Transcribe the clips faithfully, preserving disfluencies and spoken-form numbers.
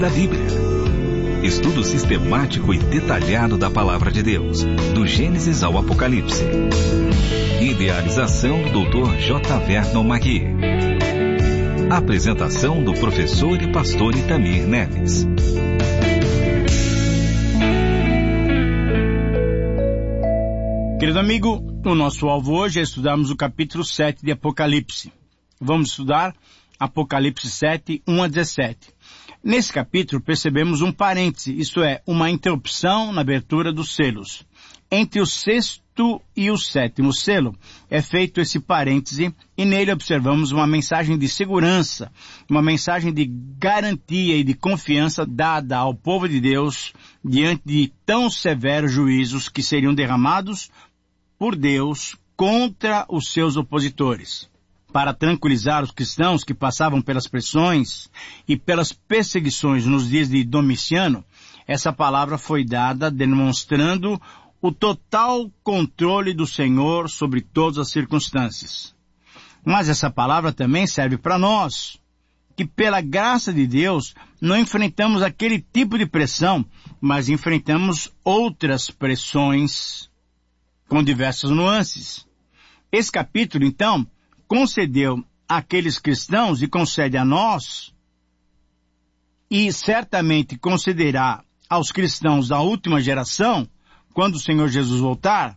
da Bíblia. Estudo sistemático e detalhado da Palavra de Deus, do Gênesis ao Apocalipse. Idealização do doutor J. Vernon Magui. Apresentação do professor e pastor Itamir Neves. Querido amigo, o nosso alvo hoje é estudarmos o capítulo sete de Apocalipse. Vamos estudar Apocalipse sete, um a dezessete. Nesse capítulo percebemos um parêntese, isto é, uma interrupção na abertura dos selos. Entre o sexto e o sétimo selo é feito esse parêntese e nele observamos uma mensagem de segurança, uma mensagem de garantia e de confiança dada ao povo de Deus diante de tão severos juízos que seriam derramados por Deus contra os seus opositores. Para tranquilizar os cristãos que passavam pelas pressões e pelas perseguições nos dias de Domiciano, essa palavra foi dada demonstrando o total controle do Senhor sobre todas as circunstâncias. Mas essa palavra também serve para nós, que pela graça de Deus não enfrentamos aquele tipo de pressão, mas enfrentamos outras pressões com diversas nuances. Esse capítulo, então, concedeu àqueles cristãos e concede a nós, e certamente concederá aos cristãos da última geração, quando o Senhor Jesus voltar,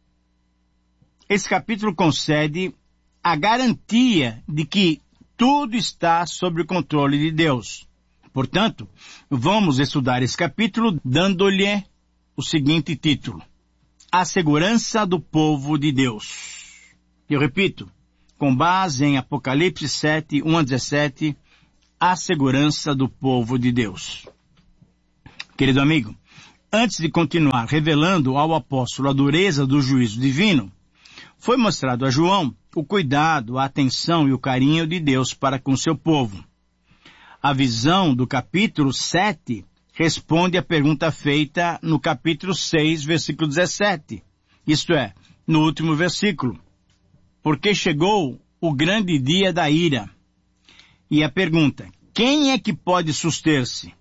esse capítulo concede a garantia de que tudo está sob o controle de Deus. Portanto, vamos estudar esse capítulo dando-lhe o seguinte título: A Segurança do Povo de Deus. Eu repito, com base em Apocalipse sete, um a dezessete, a segurança do povo de Deus. Querido amigo, antes de continuar revelando ao apóstolo a dureza do juízo divino, foi mostrado a João o cuidado, a atenção e o carinho de Deus para com seu povo. A visão do capítulo sete responde à pergunta feita no capítulo seis, versículo dezessete, isto é, no último versículo. Porque chegou o grande dia da ira. E a pergunta, quem é que pode suster-se?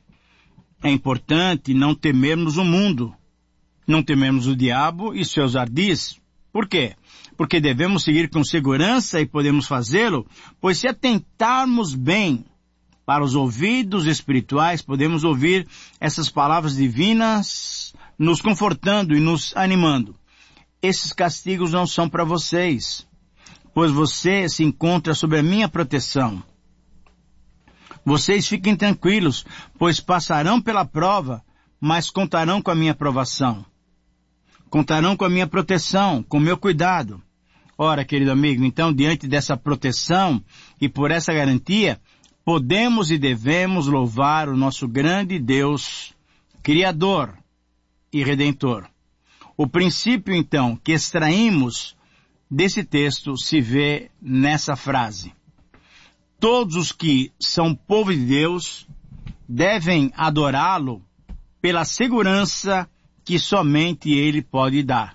É importante não temermos o mundo, não temermos o diabo e seus ardis. Por quê? Porque devemos seguir com segurança e podemos fazê-lo, pois se atentarmos bem para os ouvidos espirituais, podemos ouvir essas palavras divinas nos confortando e nos animando. Esses castigos não são para vocês, pois você se encontra sob a minha proteção. Vocês fiquem tranquilos, pois passarão pela prova, mas contarão com a minha aprovação. Contarão com a minha proteção, com o meu cuidado. Ora, querido amigo, então, diante dessa proteção e por essa garantia, podemos e devemos louvar o nosso grande Deus, Criador e Redentor. O princípio, então, que extraímos desse texto se vê nessa frase. Todos os que são povo de Deus devem adorá-lo pela segurança que somente ele pode dar.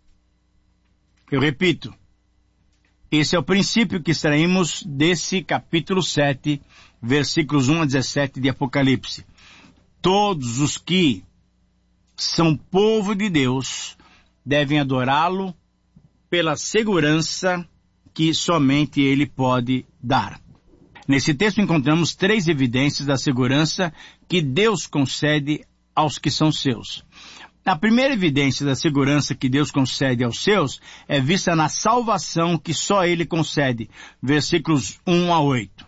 Eu repito, esse é o princípio que extraímos desse capítulo sete, versículos um a dezessete de Apocalipse. Todos os que são povo de Deus devem adorá-lo pela segurança que somente ele pode dar. Nesse texto encontramos três evidências da segurança que Deus concede aos que são seus. A primeira evidência da segurança que Deus concede aos seus é vista na salvação que só ele concede, versículos um a oito.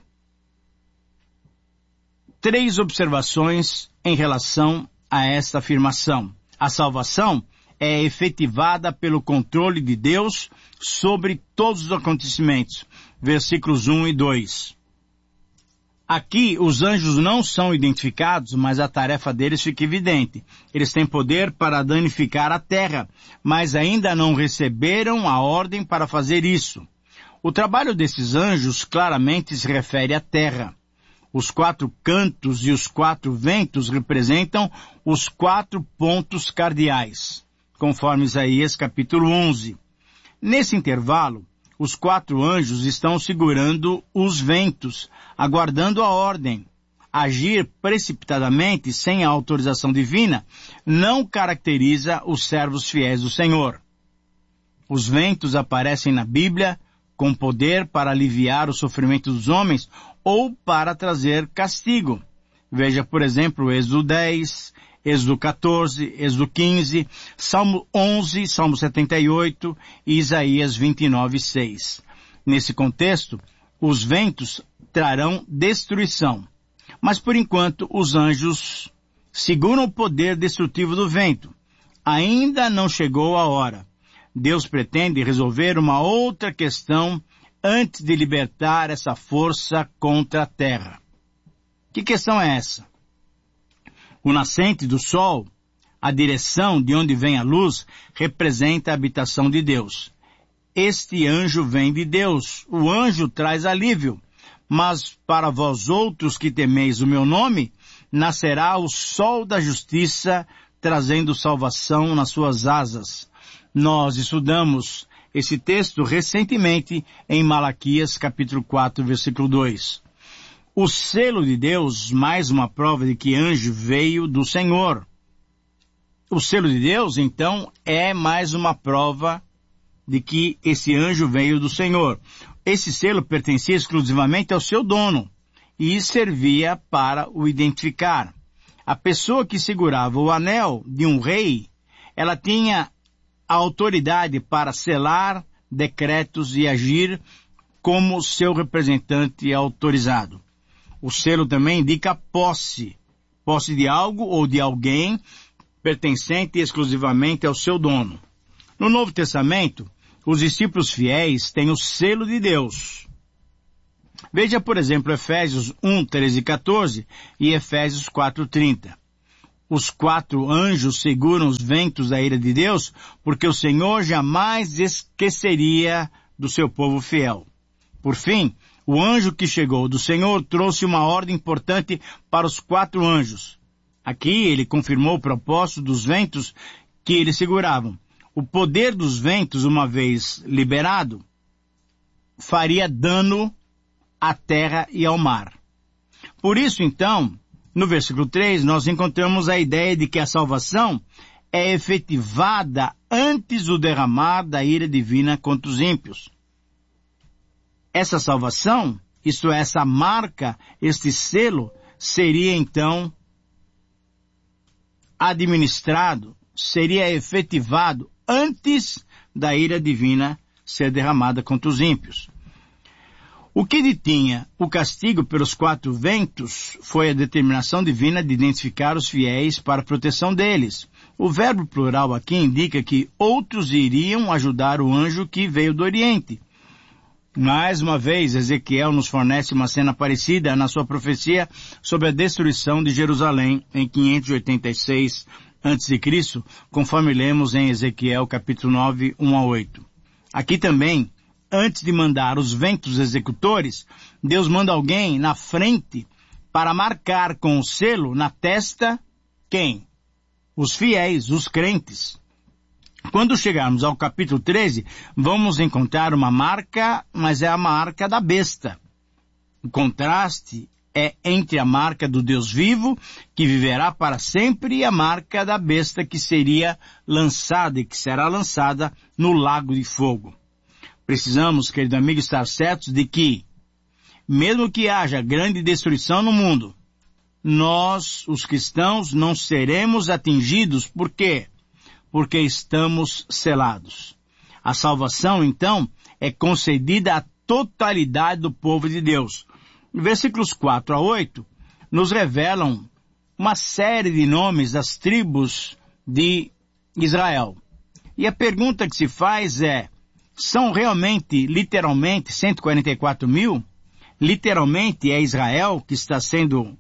Três observações em relação a esta afirmação. A salvação é efetivada pelo controle de Deus sobre todos os acontecimentos. Versículos um e dois. Aqui, os anjos não são identificados, mas a tarefa deles fica evidente. Eles têm poder para danificar a terra, mas ainda não receberam a ordem para fazer isso. O trabalho desses anjos claramente se refere à terra. Os quatro cantos e os quatro ventos representam os quatro pontos cardeais, conforme Isaías capítulo onze. Nesse intervalo, os quatro anjos estão segurando os ventos, aguardando a ordem. agir precipitadamente, sem a autorização divina, não caracteriza os servos fiéis do Senhor. Os ventos aparecem na Bíblia com poder para aliviar o sofrimento dos homens ou para trazer castigo. Veja, por exemplo, Êxodo dez, Êxodo quatorze, Êxodo quinze, Salmo onze, Salmo setenta e oito e Isaías vinte e nove, seis. Nesse contexto, os ventos trarão destruição. Mas, por enquanto, os anjos seguram o poder destrutivo do vento. Ainda não chegou a hora. Deus pretende resolver uma outra questão antes de libertar essa força contra a terra. Que questão é essa? O nascente do sol, a direção de onde vem a luz, representa a habitação de Deus. Este anjo vem de Deus. O anjo traz alívio. Mas para vós outros que temeis o meu nome, nascerá o sol da justiça, trazendo salvação nas suas asas. Nós estudamos esse texto recentemente em Malaquias capítulo quatro, versículo dois. O selo de Deus, mais uma prova de que anjo veio do Senhor. O selo de Deus, então, é mais uma prova de que esse anjo veio do Senhor. Esse selo pertencia exclusivamente ao seu dono e servia para o identificar. A pessoa que segurava o anel de um rei, ela tinha a autoridade para selar decretos e agir como seu representante autorizado. O selo também indica posse, posse de algo ou de alguém pertencente exclusivamente ao seu dono. No Novo Testamento, os discípulos fiéis têm o selo de Deus. Veja, por exemplo, Efésios um, treze e quatorze e Efésios quatro, trinta. Os quatro anjos seguram os ventos da ira de Deus, porque o Senhor jamais esqueceria do seu povo fiel. Por fim, o anjo que chegou do Senhor trouxe uma ordem importante para os quatro anjos. Aqui ele confirmou o propósito dos ventos que eles seguravam. O poder dos ventos, uma vez liberado, faria dano à terra e ao mar. Por isso, então, no versículo três, nós encontramos a ideia de que a salvação é efetivada antes do derramar da ira divina contra os ímpios. Essa salvação, isto é, essa marca, este selo, seria então administrado, seria efetivado antes da ira divina ser derramada contra os ímpios. O que detinha o castigo pelos quatro ventos foi a determinação divina de identificar os fiéis para a proteção deles. O verbo plural aqui indica que outros iriam ajudar o anjo que veio do Oriente. Mais uma vez, Ezequiel nos fornece uma cena parecida na sua profecia sobre a destruição de Jerusalém em quinhentos e oitenta e seis antes de Cristo, conforme lemos em Ezequiel capítulo nove, um a oito. Aqui também, antes de mandar os ventos executores, Deus manda alguém na frente para marcar com o selo na testa quem? Os fiéis, os crentes. Quando chegarmos ao capítulo treze, vamos encontrar uma marca, mas é a marca da besta. O contraste é entre a marca do Deus vivo, que viverá para sempre, e a marca da besta que seria lançada e que será lançada no lago de fogo. Precisamos, querido amigo, estar certos de que, mesmo que haja grande destruição no mundo, nós, os cristãos, não seremos atingidos. Por quê? Porque estamos selados. A salvação, então, é concedida à totalidade do povo de Deus. Versículos quatro a oito nos revelam uma série de nomes das tribos de Israel. E a pergunta que se faz é, são realmente, literalmente, cento e quarenta e quatro mil? Literalmente é Israel que está sendo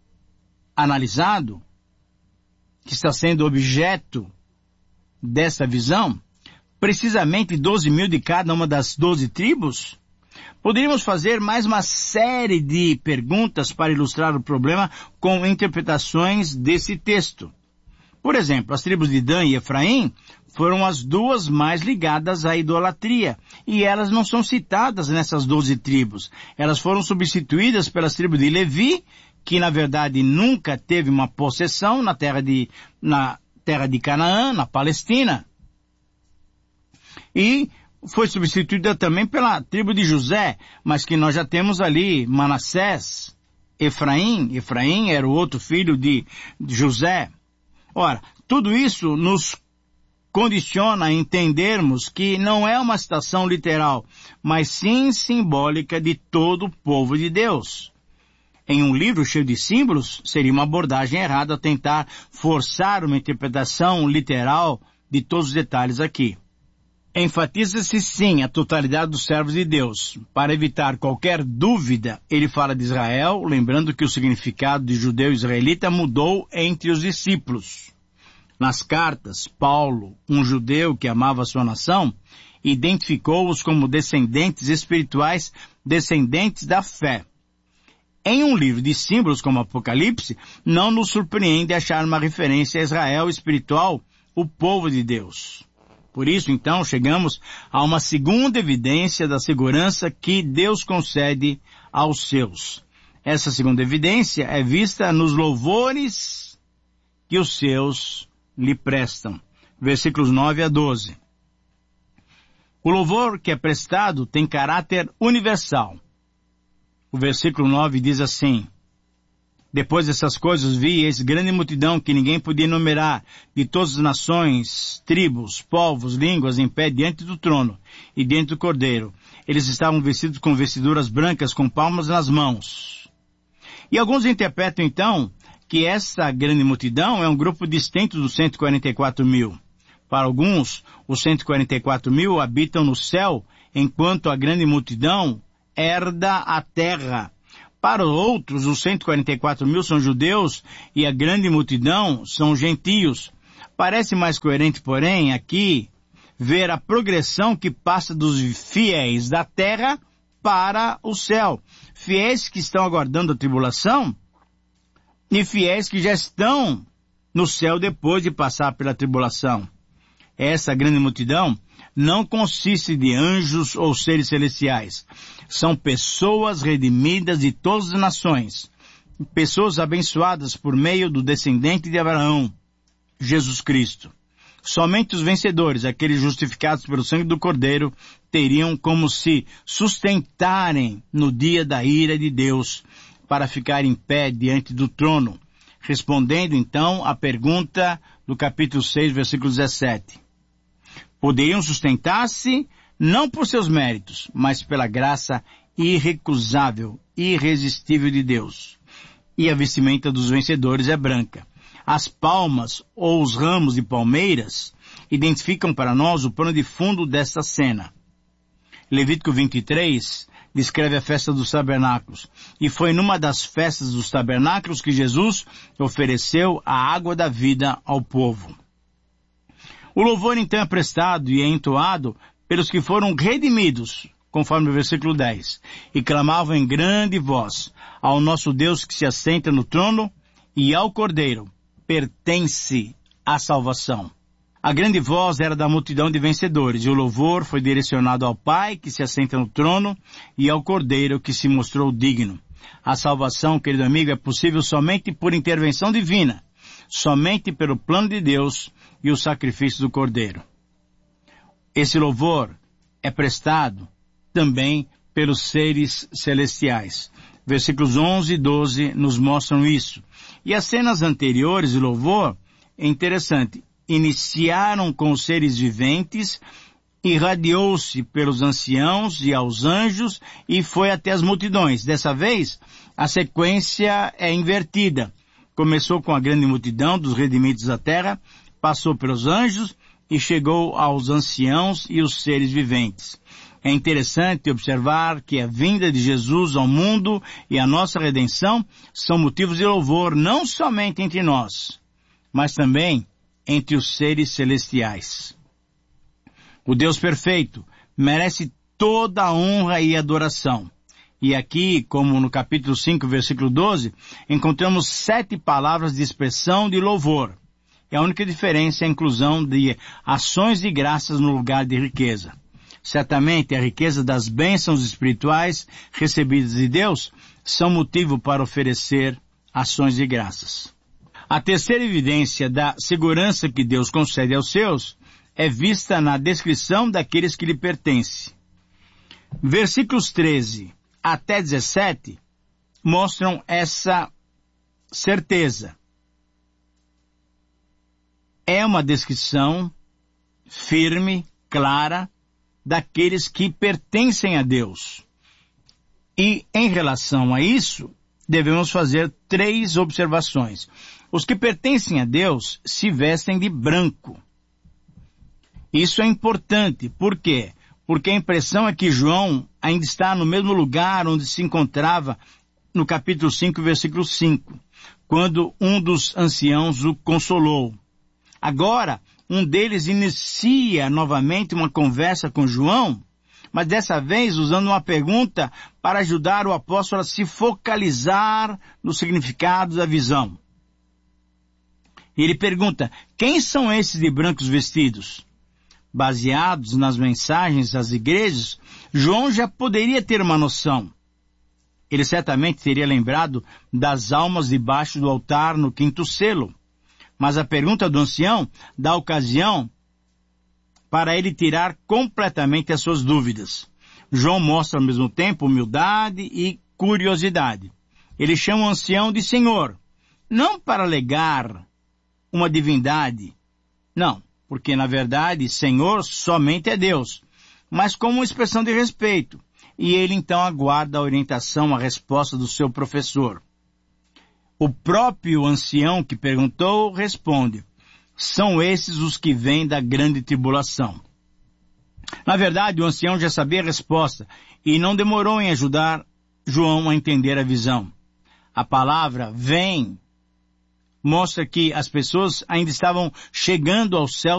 analisado? Que está sendo objeto dessa visão? Precisamente doze mil de cada uma das doze tribos? Poderíamos fazer mais uma série de perguntas para ilustrar o problema com interpretações desse texto. Por exemplo, as tribos de Dan e Efraim foram as duas mais ligadas à idolatria, e elas não são citadas nessas doze tribos. Elas foram substituídas pelas tribos de Levi, que na verdade nunca teve uma possessão na terra de, na terra de Canaã, na Palestina. E foi substituída também pela tribo de José, mas que nós já temos ali Manassés, Efraim. Efraim era o outro filho de José. Ora, tudo isso nos condiciona a entendermos que não é uma citação literal, mas sim simbólica de todo o povo de Deus. Em um livro cheio de símbolos, seria uma abordagem errada tentar forçar uma interpretação literal de todos os detalhes aqui. Enfatiza-se sim a totalidade dos servos de Deus. Para evitar qualquer dúvida, ele fala de Israel, lembrando que o significado de judeu e israelita mudou entre os discípulos. Nas cartas, Paulo, um judeu que amava a sua nação, identificou-os como descendentes espirituais, descendentes da fé. Em um livro de símbolos como Apocalipse, não nos surpreende achar uma referência a Israel espiritual, o povo de Deus. Por isso, então, chegamos a uma segunda evidência da segurança que Deus concede aos seus. Essa segunda evidência é vista nos louvores que os seus lhe prestam. Versículos nove a doze. O louvor que é prestado tem caráter universal. O versículo nove diz assim: depois dessas coisas vi esse grande multidão que ninguém podia enumerar, de todas as nações, tribos, povos, línguas, em pé diante do trono e diante do Cordeiro. Eles estavam vestidos com vestiduras brancas, com palmas nas mãos. E alguns interpretam então que essa grande multidão é um grupo distinto dos cento e quarenta e quatro mil. Para alguns, os cento e quarenta e quatro mil habitam no céu, enquanto a grande multidão herda a terra. Para outros, os cento e quarenta e quatro mil são judeus e a grande multidão são gentios. Parece mais coerente, porém, aqui, ver a progressão que passa dos fiéis da terra para o céu. Fiéis que estão aguardando a tribulação e fiéis que já estão no céu depois de passar pela tribulação. Essa grande multidão não consiste de anjos ou seres celestiais. São pessoas redimidas de todas as nações. Pessoas abençoadas por meio do descendente de Abraão, Jesus Cristo. Somente os vencedores, aqueles justificados pelo sangue do Cordeiro, teriam como se sustentarem no dia da ira de Deus, para ficar em pé diante do trono. Respondendo então à pergunta do capítulo seis, versículo dezessete. Poderiam sustentar-se não por seus méritos, mas pela graça irrecusável, irresistível de Deus. E a vestimenta dos vencedores é branca. As palmas ou os ramos de palmeiras identificam para nós o pano de fundo desta cena. Levítico vinte e três descreve a festa dos tabernáculos. E foi numa das festas dos tabernáculos que Jesus ofereceu a água da vida ao povo. O louvor então é prestado e é entoado pelos que foram redimidos, conforme o versículo dez, e clamavam em grande voz ao nosso Deus que se assenta no trono e ao Cordeiro pertence a salvação. A grande voz era da multidão de vencedores, e o louvor foi direcionado ao Pai que se assenta no trono e ao Cordeiro que se mostrou digno. A salvação, querido amigo, é possível somente por intervenção divina, somente pelo plano de Deus e o sacrifício do Cordeiro. Esse louvor é prestado também pelos seres celestiais. Versículos onze e doze nos mostram isso. E as cenas anteriores do louvor, é interessante, iniciaram com os seres viventes, irradiou-se pelos anciãos e aos anjos e foi até as multidões. Dessa vez, a sequência é invertida. Começou com a grande multidão dos redimidos da terra, passou pelos anjos e chegou aos anciãos e os seres viventes. É interessante observar que a vinda de Jesus ao mundo e a nossa redenção são motivos de louvor não somente entre nós, mas também entre os seres celestiais. O Deus perfeito merece toda a honra e adoração. E aqui, como no capítulo cinco, versículo doze, encontramos sete palavras de expressão de louvor. E a única diferença é a inclusão de ações de graças no lugar de riqueza. Certamente a riqueza das bênçãos espirituais recebidas de Deus são motivo para oferecer ações de graças. A terceira evidência da segurança que Deus concede aos seus é vista na descrição daqueles que lhe pertencem. Versículos treze até dezessete mostram essa certeza. É uma descrição firme, clara, daqueles que pertencem a Deus. E, em relação a isso, devemos fazer três observações. Os que pertencem a Deus se vestem de branco. Isso é importante. Por quê? Porque a impressão é que João ainda está no mesmo lugar onde se encontrava no capítulo cinco, versículo cinco, quando um dos anciãos o consolou. Agora, um deles inicia novamente uma conversa com João, mas dessa vez usando uma pergunta para ajudar o apóstolo a se focalizar no significado da visão. Ele pergunta: quem são esses de brancos vestidos? Baseados nas mensagens das igrejas, João já poderia ter uma noção. Ele certamente teria lembrado das almas debaixo do altar no quinto selo. Mas a pergunta do ancião dá ocasião para ele tirar completamente as suas dúvidas. João mostra ao mesmo tempo humildade e curiosidade. Ele chama o ancião de Senhor, não para alegar uma divindade, não, porque na verdade Senhor somente é Deus, mas como uma expressão de respeito. E ele então aguarda a orientação, a resposta do seu professor. O próprio ancião que perguntou responde: são esses os que vêm da grande tribulação. Na verdade, o ancião já sabia a resposta e não demorou em ajudar João a entender a visão. A palavra vem mostra que as pessoas ainda estavam chegando ao céu